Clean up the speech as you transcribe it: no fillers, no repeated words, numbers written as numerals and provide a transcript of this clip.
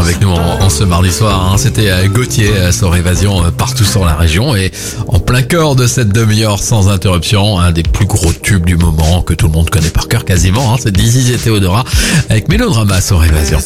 avec nous en ce mardi soir. C'était Gauthier, sur Évasion, partout sur la région. Et en plein cœur de cette demi-heure sans interruption, un des plus gros tubes du moment que tout le monde connaît par cœur quasiment. C'est Dizzy et Théodora avec Mélodrama sur Évasion.